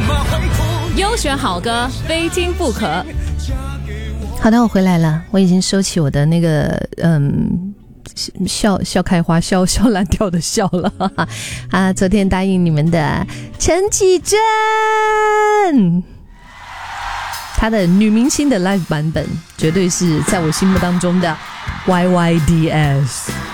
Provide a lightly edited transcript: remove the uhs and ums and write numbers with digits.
优选好歌，非听不可。 好的，我回来了，我已经收起我的那个笑开花笑烂掉的笑了啊！昨天答应你们的陈绮贞，她的女明星的 live 版本绝对是在我心目当中的 YYDS。